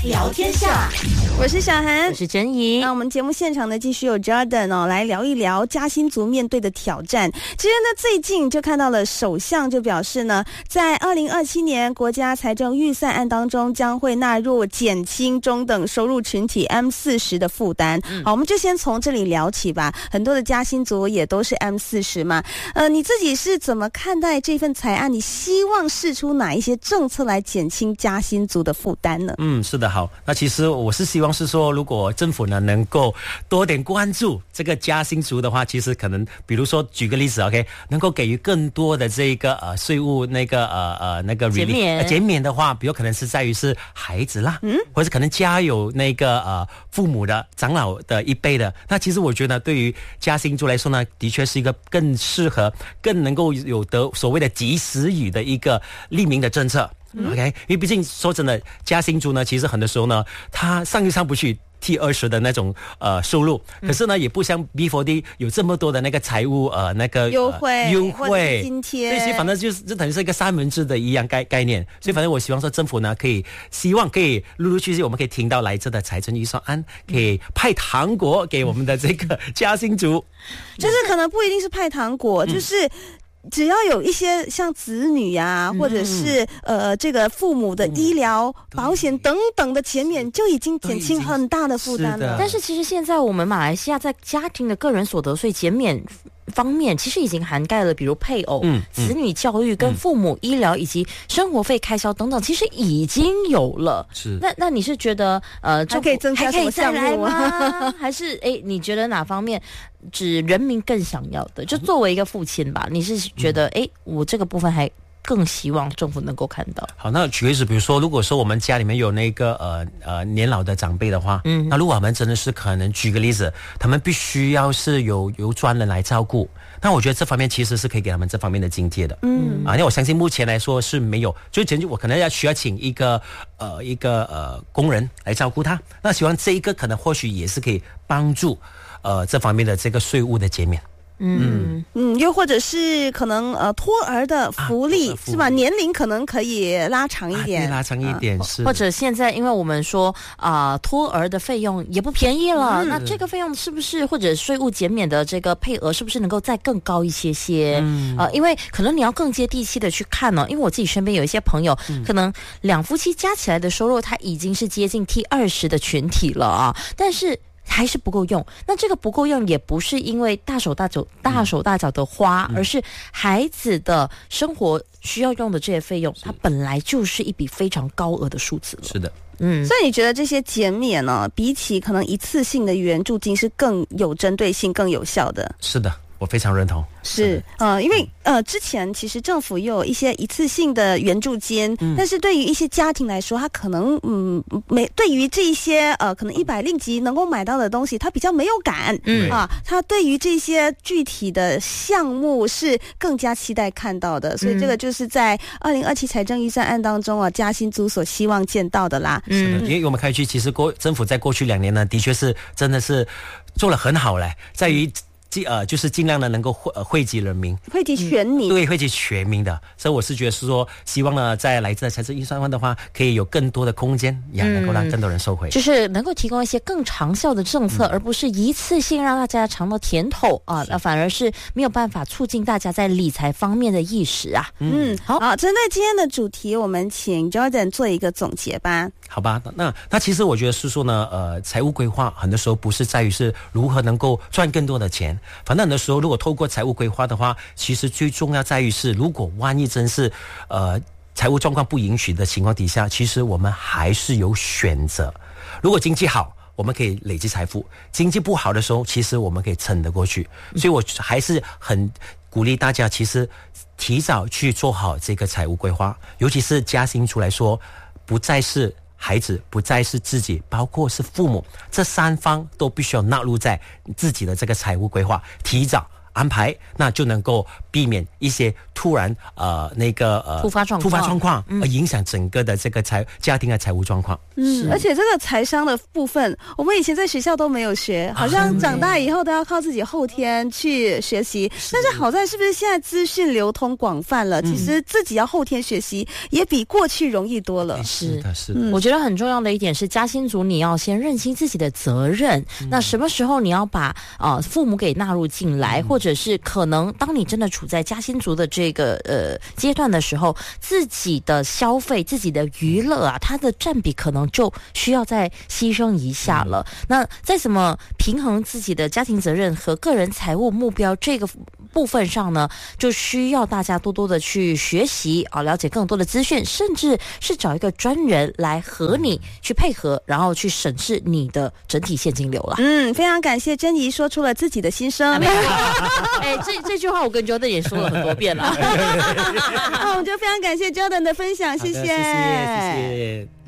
聊天下， 我是小涵， 我是珍怡。 那我们节目现场呢，继续有 Jordan 来聊一聊嘉兴族面对的挑战。其实呢，最近就看到了首相就表示呢，在2027年国家财政预算案当中，将会纳入减轻中等收入群体 M40 的负担。好，我们就先从这里聊起吧。很多的嘉兴族也都是 M40 嘛。你自己是怎么看待这份财案？你希望释出哪一些政策来减轻嘉兴族的负担呢？ 是的，好。那其实我是希望是说，如果政府呢能够多点关注这个嘉兴族的话，其实可能比如说举个例子 ，OK， 能够给予更多的这个税务那个减免的话，比如可能是在于是孩子啦，或者可能家有那个父母的长老的一辈的，那其实我觉得对于嘉兴族来说呢，的确是一个更适合、更能够有得所谓的及时雨的一个利民的政策。OK， 因为毕竟说真的，嘉兴族呢，其实很多时候呢，他上又上不去T20的那种收入，可是呢，也不像 B40 有这么多的那个财务那个优惠或者津贴， 所以反正就等于是一个三文治的一样概念。所以反正我希望说政府呢，希望可以陆陆续续我们可以听到来自的财政预算案，可以派糖果给我们的这个嘉兴族， 就是可能不一定是派糖果，就是只要有一些像子女啊，或者是这个父母的医疗保险等等的减免，就已经减轻很大的负担了。 但是其实现在我们马来西亚在家庭的个人所得税减免方面，其实已经涵盖了比如配偶、子女教育跟父母医疗以及生活费开销等等，其实已经有了。 是。 那你是觉得还可以增加什么项目吗？还是你觉得哪方面指人民更想要的？就作为一个父亲吧，你是觉得我这个部分还更希望政府能够看到。 好，那举例子，比如说，如果说我们家里面有那个年老的长辈的话，那如果我们真的是可能举个例子，他们必须要是由专人来照顾，那我觉得这方面其实是可以给他们这方面的津贴的。因为我相信目前来说是没有，就我可能需要请一个工人来照顾他，那希望这一个可能或许也是可以帮助这方面的这个税务的减免。 又或者是可能托儿的福利是吧？年龄可能可以拉长一点， 拉长一点是。 或者现在因为我们说托儿的费用也不便宜了，那这个费用是不是或者税务减免的这个配额是不是能够再更高一些？因为可能你要更接地气的去看因为我自己身边有一些朋友，可能两夫妻加起来的收入，他已经是接近 T20 的群体了但是还是不够用。那这个不够用也不是因为大手大脚的花，而是孩子的生活需要用的这些费用，它本来就是一笔非常高额的数字了。 是的。 所以你觉得这些减免呢，比起可能一次性的援助金是更有针对性、更有效的？ 是的，我非常认同。 是因为之前其实政府也有一些一次性的援助金，但是对于一些家庭来说，他可能对于这一些可能100令吉能够买到的东西，他比较没有感他对于这些具体的项目是更加期待看到的，所以这个就是在2027财政预算案当中嘉兴族所希望见到的啦。 是的，因为我们看去，其实政府在过去2年呢，的确是真的是做了很好嘞，在于就是尽量的能够惠及人民， 惠及全民， 对，惠及全民的。所以我是觉得是说，希望呢，在来自财政预算案的话，可以有更多的空间，也能够让更多人受惠， 就是能够提供一些更长效的政策，而不是一次性让大家尝到甜头那反而是没有办法促进大家在理财方面的意识好，针对今天的主题，我们请 Jordan 做一个总结吧。 好吧，那其实我觉得是说呢，财务规划很多时候不是在于是如何能够赚更多的钱，反正很多时候如果透过财务规划的话，其实最重要在于是，如果万一真是财务状况不允许的情况底下，其实我们还是有选择。如果经济好，我们可以累积财富；经济不好的时候，其实我们可以撑得过去。所以我还是很鼓励大家，其实提早去做好这个财务规划，尤其是嘉兴族来说，不再是孩子，不再是自己，包括是父母，这3方都必须要纳入在自己的这个财务规划，提早安排，那就能够避免一些突然突发状况而影响整个的这个家庭的财务状况。 而且这个财商的部分，我们以前在学校都没有学，好像长大以后都要靠自己后天去学习。但是好在是不是现在资讯流通广泛了，其实自己要后天学习也比过去容易多了。 是的，是的。 我觉得很重要的一点是，家薪族你要先认清自己的责任。那什么时候你要把父母给纳入进来，或者是可能当你真的处在家薪族的这个阶段的时候，自己的消费、自己的娱乐啊，它的占比可能就需要再牺牲一下了。那在怎么平衡自己的家庭责任和个人财务目标这个部分上呢，就需要大家多多的去学习了解更多的资讯，甚至是找一个专人来和你去配合，然后去审视你的整体现金流了。 非常感谢珍怡说出了自己的心声。 这句话我跟 Jordan 也说了很多遍了。 那我们就非常感谢 Jordan 的分享，谢谢。 谢谢。